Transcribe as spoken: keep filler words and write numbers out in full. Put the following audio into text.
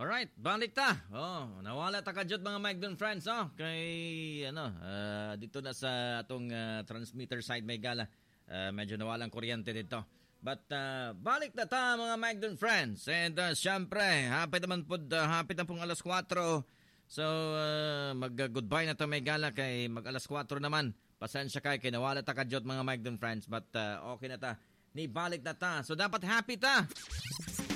Alright, balik ta. Oh, nawala ta kadyot mga mic dun friends, oh. Kay ano, uh, dito na sa atong uh, transmitter side may gala. Uh, medyo nawalang kuryente dito. But uh, balik na ta mga mic dun friends. And uh, syempre, hapit naman po, uh, hapit na pong alas kwatro. So, uh, mag-goodbye na to may gala kay mag alas kwatro naman. Pasensya kay kay nawala ta kadyot mga mic dun friends. But uh, okay na ta. Ni balik na ta. So dapat happy ta.